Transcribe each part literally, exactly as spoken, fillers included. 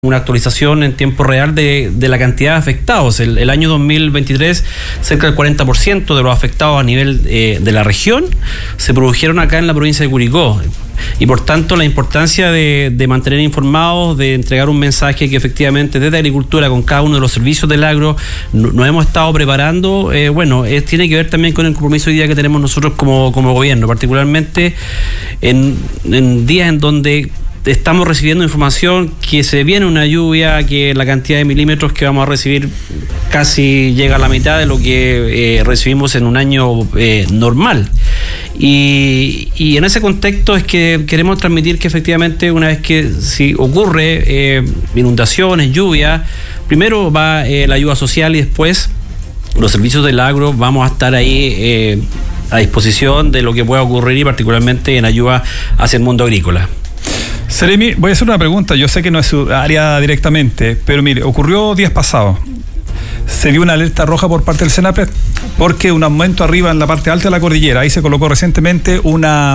una actualización en tiempo real de, de la cantidad de afectados. El, el año dos mil veintitrés, cerca del cuarenta por ciento de los afectados a nivel eh, de la región se produjeron acá en la provincia de Curicó. Y por tanto la importancia de, de mantener informados, de entregar un mensaje que efectivamente desde Agricultura, con cada uno de los servicios del agro, no, nos hemos estado preparando, eh, bueno, es, tiene que ver también con el compromiso hoy día que tenemos nosotros como, como gobierno, particularmente en, en días en donde estamos recibiendo información que se viene una lluvia, que la cantidad de milímetros que vamos a recibir casi llega a la mitad de lo que eh, recibimos en un año eh, normal. Y, y en ese contexto es que queremos transmitir que efectivamente una vez que si ocurre eh, inundaciones, lluvia, primero va eh, la ayuda social y después los servicios del agro vamos a estar ahí eh, a disposición de lo que pueda ocurrir y particularmente en ayuda hacia el mundo agrícola. Seremi, voy a hacer una pregunta, yo sé que no es su área directamente, pero mire, ocurrió días pasados, se dio una alerta roja por parte del Senapred, porque un aumento arriba en la parte alta de la cordillera, ahí se colocó recientemente una,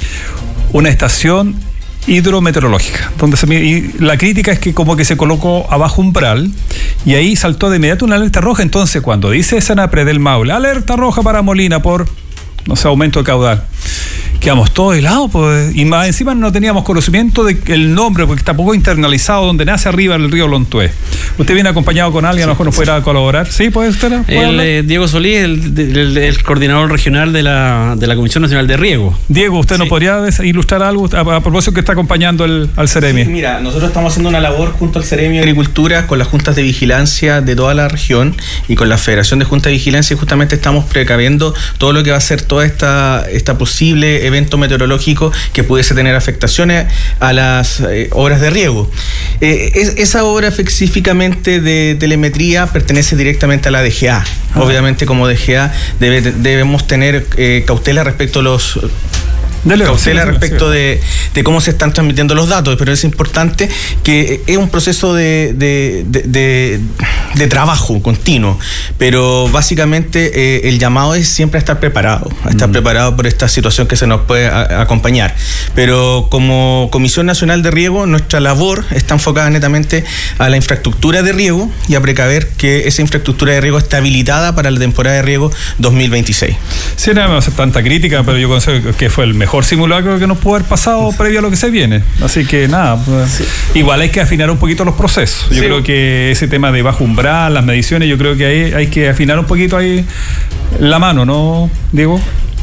una estación hidrometeorológica, donde se, y la crítica es que como que se colocó a bajo umbral, y ahí saltó de inmediato una alerta roja. Entonces cuando dice Senapred del Maule, alerta roja para Molina por, no sé, aumento de caudal, quedamos todos helados, pues, y más encima no teníamos conocimiento del nombre, porque está poco internalizado, donde nace arriba el río Lontué. ¿Usted viene acompañado con alguien? Sí, a lo mejor nos pudiera colaborar. ¿Sí? ¿Puede usted? El, eh, Diego Solís, el, el, el coordinador regional de la, de la Comisión Nacional de Riego. Diego, ¿usted sí. nos podría ilustrar algo a, a propósito que está acompañando el, al Ceremi? Sí, mira, nosotros estamos haciendo una labor junto al Ceremi de Agricultura, con las juntas de vigilancia de toda la región y con la Federación de Juntas de Vigilancia, y justamente estamos precaviendo todo lo que va a ser toda esta, esta posible evento meteorológico que pudiese tener afectaciones a las eh, obras de riego. Eh, es, esa obra específicamente de telemetría pertenece directamente a la D G A. Ah. Obviamente, como D G A debe, debemos tener eh, cautela respecto a los Dale, cautela sí, respecto sí. De, de cómo se están transmitiendo los datos, pero es importante que es un proceso de, de, de, de, de trabajo continuo, pero básicamente eh, el llamado es siempre a estar preparado, a estar mm. preparado por esta situación que se nos puede a, acompañar. Pero como Comisión Nacional de Riego, nuestra labor está enfocada netamente a la infraestructura de riego y a precaver que esa infraestructura de riego esté habilitada para la temporada de riego dos mil veintiséis. Sí, no me hace tanta crítica, pero yo considero que fue el mejor simulacro que nos pudo haber pasado previo a lo que se viene. Así que nada, pues, sí. igual hay que afinar un poquito los procesos. Yo sí. creo que ese tema de bajo umbral, las mediciones, yo creo que ahí hay que afinar un poquito ahí la mano, ¿no, Diego?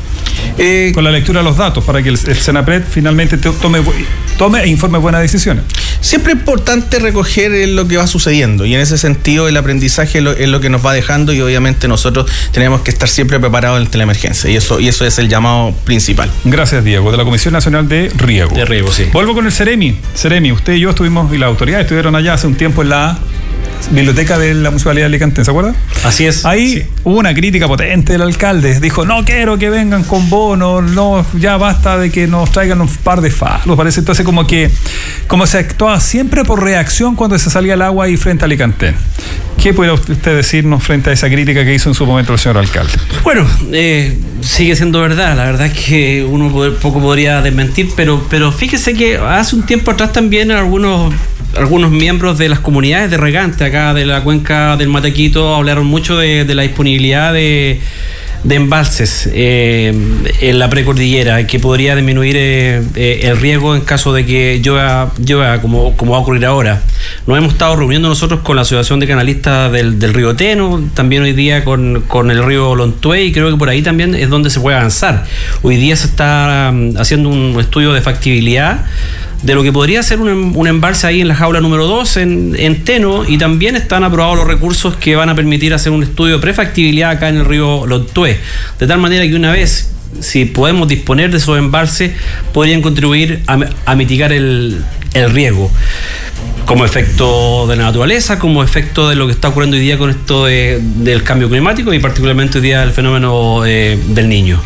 Eh, con la lectura de los datos para que el, el Senapred finalmente tome, tome e informe buenas decisiones. Siempre es importante recoger lo que va sucediendo, y en ese sentido el aprendizaje es lo, es lo que nos va dejando, y obviamente nosotros tenemos que estar siempre preparados ante la emergencia, y eso, y eso es el llamado principal. Gracias, Diego, de la Comisión Nacional de Riego. De Riego, sí. Vuelvo con el Ceremi. Ceremi, usted y yo estuvimos, y las autoridades estuvieron allá hace un tiempo en la biblioteca de la Municipalidad de Alicante, ¿se acuerda? Así es. Ahí sí. hubo una crítica potente del alcalde. Dijo, no quiero que vengan con bonos, no, ya basta de que nos traigan un par de faros. Parece entonces como que como se actuaba siempre por reacción cuando se salía el agua ahí frente a Alicante. ¿Qué puede usted decirnos frente a esa crítica que hizo en su momento el señor alcalde? Bueno, eh, sigue siendo verdad. La verdad es que uno poco podría desmentir, pero, pero fíjese que hace un tiempo atrás también algunos algunos miembros de las comunidades de regantes acá de la cuenca del Matequito hablaron mucho de, de la disponibilidad de, de embalses eh, en la precordillera, que podría disminuir eh, eh, el riesgo en caso de que llueva, llueva como, como va a ocurrir ahora. Nos hemos estado reuniendo nosotros con la Asociación de Canalistas del, del río Teno, también hoy día con, con el río Lontué, y creo que por ahí también es donde se puede avanzar. Hoy día se está um, haciendo un estudio de factibilidad de lo que podría ser un, un embalse ahí en la jaula número dos en, en Teno, y también están aprobados los recursos que van a permitir hacer un estudio de prefactibilidad acá en el río Lontué, de tal manera que una vez, si podemos disponer de esos embalses, podrían contribuir a, a mitigar el, el riesgo, como efecto de la naturaleza, como efecto de lo que está ocurriendo hoy día con esto de, del cambio climático, y particularmente hoy día el fenómeno eh, del Niño.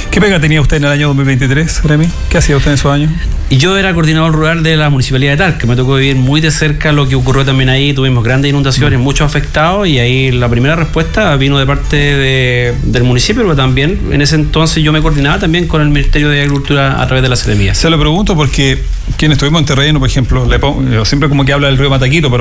¿Qué pega tenía usted en el año dos mil veintitrés, Remy? ¿Qué hacía usted en esos años? Y yo era coordinador rural de la Municipalidad de Talca. Me tocó vivir muy de cerca lo que ocurrió también ahí. Tuvimos grandes inundaciones, mm. muchos afectados, y ahí la primera respuesta vino de parte de, del municipio, pero también en ese entonces yo me coordinaba también con el Ministerio de Agricultura a través de la Seremía. Se lo pregunto porque quienes estuvimos en terreno, por ejemplo, le pongo, yo siempre como que habla del río Mataquito, pero